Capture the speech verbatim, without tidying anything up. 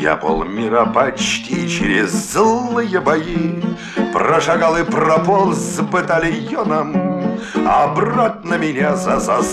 Я полмира почти через злые бои прошагал и прополз с батальоном. Обратно меня за зазор